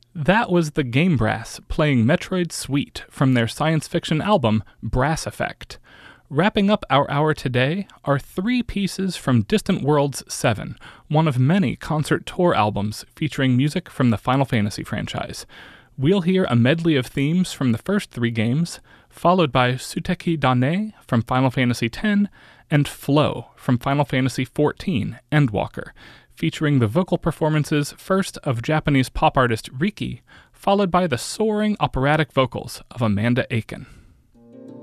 That was the Game Brass playing Metroid Suite from their science fiction album Brass Effect. Wrapping up our hour today are 3 pieces from Distant Worlds 7, one of many concert tour albums featuring music from the Final Fantasy franchise. We'll hear a medley of themes from the first 3 games, followed by Suteki Dane from Final Fantasy X and Flow from Final Fantasy XIV Endwalker, featuring the vocal performances first of Japanese pop artist Riki, followed by the soaring operatic vocals of Amanda Aiken.